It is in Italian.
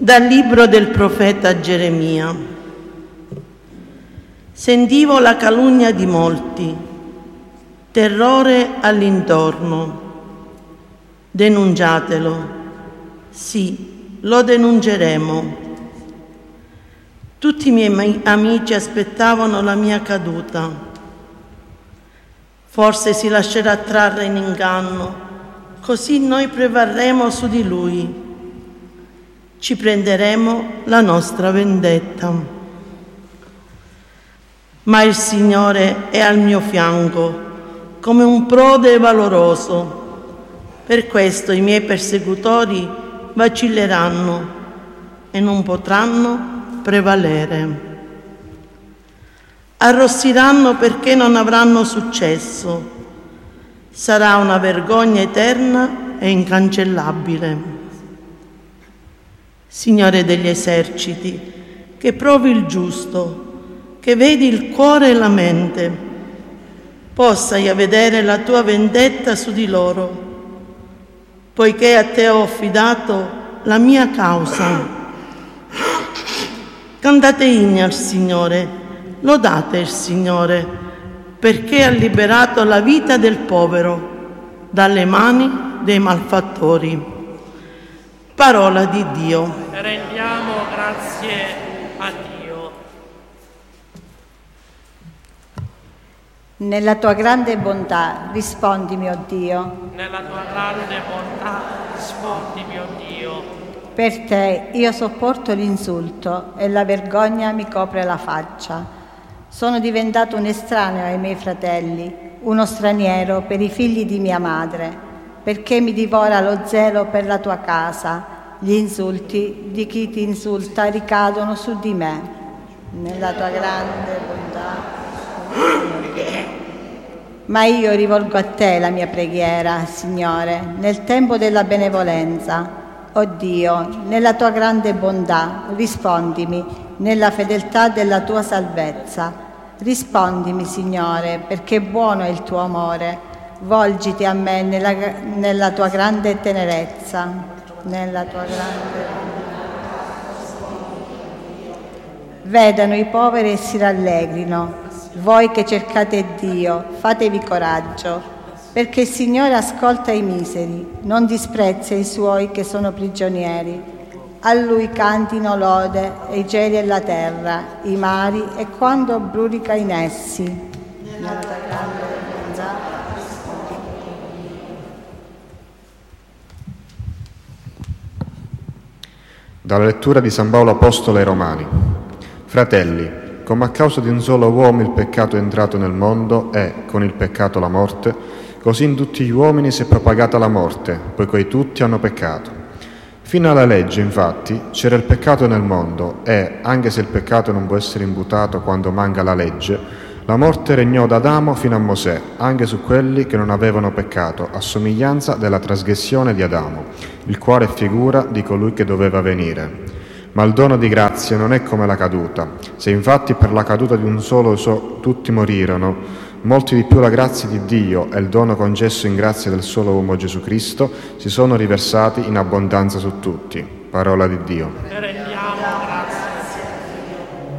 Dal libro del profeta Geremia. Sentivo la calunnia di molti, terrore all'intorno. Denunciatelo. Sì, lo denunceremo. Tutti i miei amici aspettavano la mia caduta. Forse si lascerà trarre in inganno, così noi prevarremo su di lui. Ci prenderemo la nostra vendetta. Ma il Signore è al mio fianco, come un prode valoroso. Per questo i miei persecutori vacilleranno e non potranno prevalere. Arrossiranno perché non avranno successo. Sarà una vergogna eterna e incancellabile. Signore degli eserciti, che provi il giusto, che vedi il cuore e la mente, possai a vedere la tua vendetta su di loro, poiché a te ho affidato la mia causa. Cantate inni al Signore, lodate il Signore, perché ha liberato la vita del povero dalle mani dei malfattori. Parola di Dio. Rendiamo grazie a Dio. Nella tua grande bontà rispondi, mio Dio. Nella tua grande bontà rispondi, mio Dio. Per te io sopporto l'insulto e la vergogna mi copre la faccia. Sono diventato un estraneo ai miei fratelli, uno straniero per i figli di mia madre. Perché mi divora lo zelo per la tua casa, gli insulti di chi ti insulta ricadono su di me. Nella tua grande bontà. Ma io rivolgo a te la mia preghiera, Signore, nel tempo della benevolenza. O Dio, nella tua grande bontà, rispondimi nella fedeltà della tua salvezza. Rispondimi, Signore, perché buono è il tuo amore. Volgiti a me nella tua grande tenerezza, nella tua grande... Vedano i poveri e si rallegrino. Voi che cercate Dio, fatevi coraggio, perché il Signore ascolta i miseri, non disprezza i suoi che sono prigionieri. A Lui cantino lode e i cieli e la terra, i mari e quanto brulica in essi. Nella tua grande bontà. Dalla lettura di San Paolo Apostolo ai Romani. Fratelli, come a causa di un solo uomo il peccato è entrato nel mondo e, con il peccato, la morte, così in tutti gli uomini si è propagata la morte, poiché tutti hanno peccato. Fino alla legge, infatti, c'era il peccato nel mondo e, anche se il peccato non può essere imputato quando manca la legge, la morte regnò da Adamo fino a Mosè, anche su quelli che non avevano peccato, a somiglianza della trasgressione di Adamo, il quale è figura di colui che doveva venire. Ma il dono di grazia non è come la caduta. Se infatti per la caduta di un solo tutti morirono, molti di più la grazia di Dio e il dono concesso in grazia del solo uomo Gesù Cristo si sono riversati in abbondanza su tutti. Parola di Dio.